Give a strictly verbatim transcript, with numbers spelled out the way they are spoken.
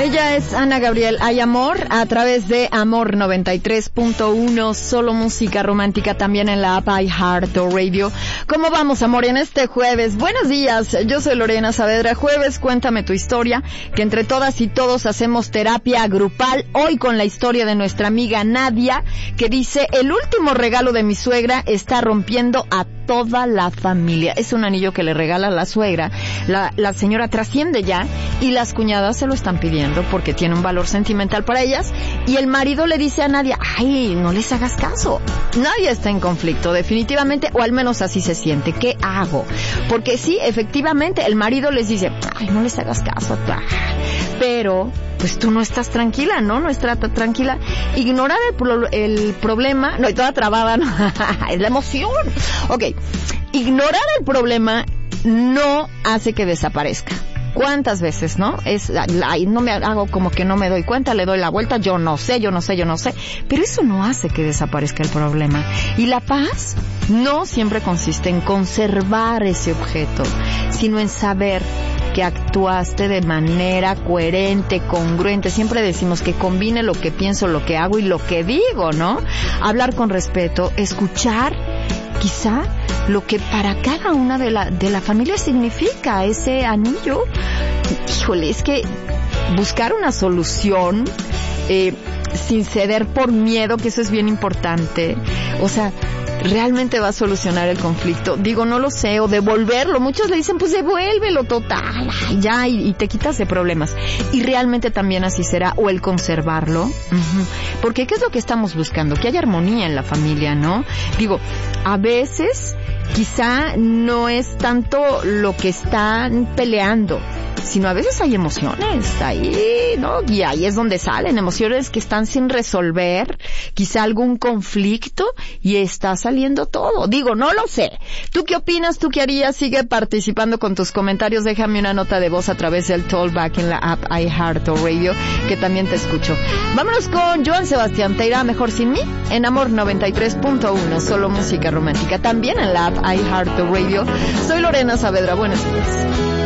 Ella es Ana Gabriel. Hay amor a través de Amor noventa y tres punto uno, solo música romántica, también en la app iHeartRadio. ¿Cómo vamos, amor, en este jueves? Buenos días, yo soy Lorena Saavedra. Jueves, cuéntame tu historia, que entre todas y todos hacemos terapia grupal. Hoy con la historia de nuestra amiga Nadia, que dice: el último regalo de mi suegra está rompiendo a toda la familia. Es un anillo que le regala la suegra. La, la señora trasciende ya y las cuñadas se lo están pidiendo porque tiene un valor sentimental para ellas, y el marido le dice a Nadia: ay, no les hagas caso. Nadia está en conflicto, definitivamente, o al menos así se siente. ¿Qué hago? Porque sí, efectivamente, el marido les dice: ay, no les hagas caso, pero pues tú no estás tranquila, ¿no? No estás tranquila. Ignorar el, pro- el problema, no, y toda trabada, ¿no? Es la emoción. Ok, ignorar el problema no hace que desaparezca. ¿Cuántas veces, no? Es, ay, no me hago como que no me doy cuenta, le doy la vuelta, yo no sé, yo no sé, yo no sé. Pero eso no hace que desaparezca el problema. Y la paz no siempre consiste en conservar ese objeto, sino en saber que actuaste de manera coherente, congruente. Siempre decimos que combine lo que pienso, lo que hago y lo que digo, ¿no? Hablar con respeto, escuchar quizá lo que para cada una de la de la familia significa ese anillo. Híjole, es que buscar una solución eh, sin ceder por miedo, que eso es bien importante. O sea, ¿realmente va a solucionar el conflicto? Digo, no lo sé, o devolverlo. Muchos le dicen, pues devuélvelo, total, ya, y, y te quitas de problemas. Y realmente también así será, o el conservarlo. Uh-huh. Porque ¿qué es lo que estamos buscando? Que haya armonía en la familia, ¿no? Digo, a veces quizá no es tanto lo que están peleando, sino a veces hay emociones ahí, ¿no? Y ahí es donde salen emociones que están sin resolver, quizá algún conflicto, y está saliendo todo. Digo, no lo sé. ¿Tú qué opinas? ¿Tú qué harías? Sigue participando con tus comentarios. Déjame una nota de voz a través del Tollback en la app iHeartRadio, que también te escucho. Vámonos con Joan Sebastián. ¿Te irá mejor sin mí? En Amor noventa y tres punto uno, solo música romántica, también en la app iHeartRadio. Soy Lorena Saavedra. Buenos días.